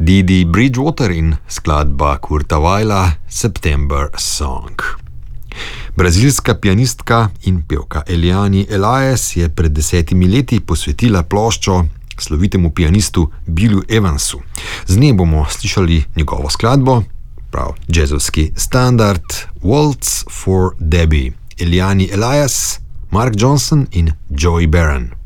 Didi Bridgewater in skladba Kurta Weila September Song. Brazilska pianistka in pevka Eliane Elias je pred 10 leti posvetila ploščo slovitemu pianistu Billu Evansu. Z nje bomo slišali njegovo skladbo, prav jazzovski standard Waltz for Debbie, Eliane Elias, Mark Johnson in Joey Baron.